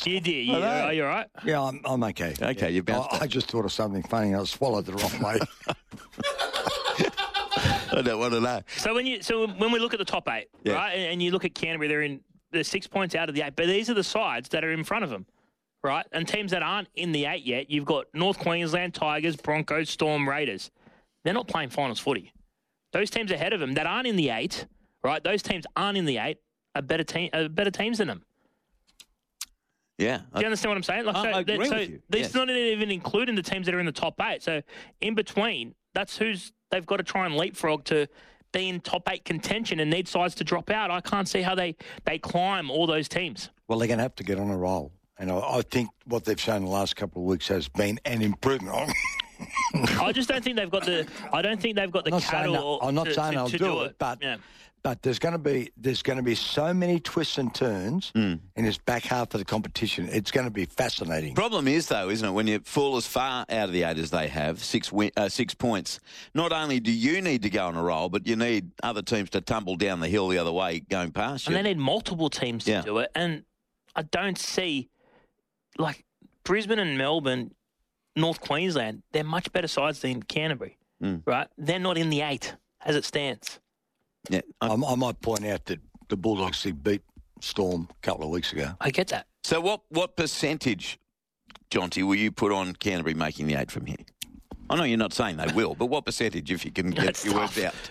You did. Are you all right? Yeah, I'm okay. Okay, you bounced I just thought of something funny and I swallowed the wrong way. I don't want to know. So when we look at the top 8, Yeah. right, and you look at Canterbury, they're 6 points out of the 8, but these are the sides that are in front of them, right? And teams that aren't in the 8 yet, you've got North Queensland, Tigers, Broncos, Storm, Raiders. They're not playing finals footy. Those teams ahead of them that aren't in the 8, right? Those teams aren't in the 8 are better teams than them. Yeah. Do you understand what I'm saying? I agree with you. These Yes. not even including the teams that are in the top 8. So in between, that's who's they've got to try and leapfrog to be in top 8 contention and need sides to drop out. I can't see how they climb all those teams. Well, they're going to have to get on a roll. And I think what they've shown the last couple of weeks has been an improvement. I just don't think they've got the. I don't think they've got the cattle. I'm not saying they'll to do it, but there's going to be so many twists and turns in this back half of the competition. It's going to be fascinating. Problem is, though, isn't it, when you fall as far out of the 8 as they have, 6 points, not only do you need to go on a roll, but you need other teams to tumble down the hill the other way going past you. And they need multiple teams to do it. And I don't see, like, Brisbane and Melbourne, North Queensland, they're much better sides than Canterbury, right? They're not in the 8 as it stands. Yeah, I might point out that the Bulldogs beat Storm a couple of weeks ago. I get that. So what percentage, Jonty, will you put on Canterbury making the 8 from here? I know you're not saying they will, but what percentage, if you can get your words out?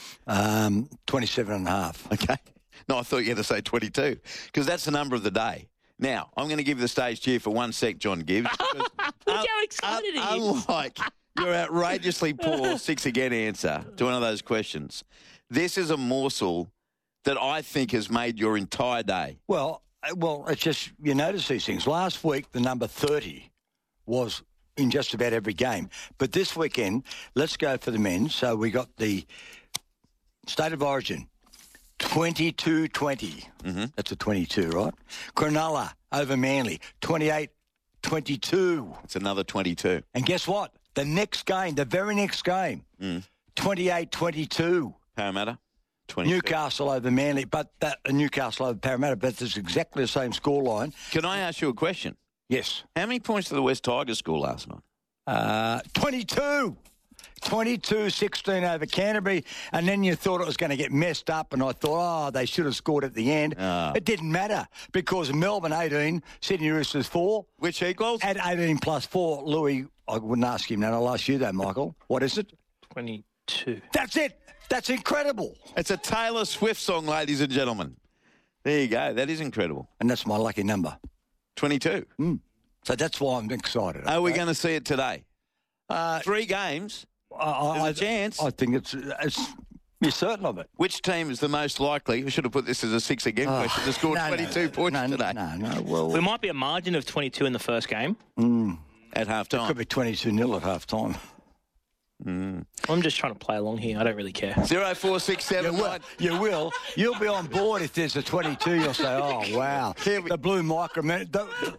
27.5. Okay. No, I thought you had to say 22, because that's the number of the day. Now, I'm going to give the stage to you for 1 sec, John Gibbs. Look how excited he is. Unlike your outrageously poor 6 again answer to one of those questions, this is a morsel that I think has made your entire day. Well, it's just you notice these things. Last week, the number 30 was in just about every game. But this weekend, let's go for the men. So we got the State of Origin, 22-20. Mm-hmm. That's a 22, right? Cronulla over Manly, 28-22. It's another 22. And guess what? The next game, the very next game, 28-22. Parramatta, 22. Newcastle over Manly, but Newcastle over Parramatta, but it's exactly the same scoreline. Can I ask you a question? Yes. How many points did the West Tigers score last night? 22. 22-16 over Canterbury, and then you thought it was going to get messed up, and I thought, they should have scored at the end. It didn't matter because Melbourne 18, Sydney Roosters 4. Which equals? At 18 plus 4, Louis, I wouldn't ask him that. I'll ask you that, Michael. What is it? 22. That's it. That's incredible. It's a Taylor Swift song, ladies and gentlemen. There you go. That is incredible. And that's my lucky number. 22. So that's why I'm excited. Are we going to see it today? 3 games. There's a chance. I think you're certain of it. Which team is the most likely? We should have put this as a 6 again question to score 22 points today. No. Well, there might be a margin of 22 in the first game. At half time. It could be 22-0 at half time. I'm just trying to play along here. I don't really care. 0467. You will. You'll be on board if there's a 22. You'll say, oh, wow. The blue micromet.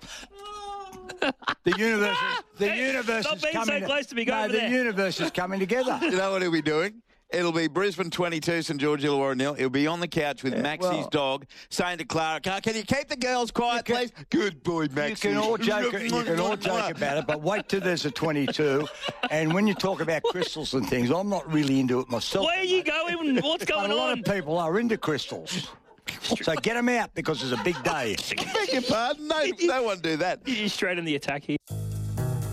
The universe Stop is being coming. so close to me. Go over the there. universe is coming together. You know what he'll be doing? It'll be Brisbane 22, St George Illawarra 0. He'll be on the couch with Maxie's dog, saying to Clara, can you keep the girls quiet, please? Good boy, Maxie. You can all joke about it, but wait till there's a 22. And when you talk about crystals and things, I'm not really into it myself. Where are you going? What's going on? A lot on? of people are into crystals. So get them out because it's a big day. Beg your pardon? No one do that. You're straight in the attack here.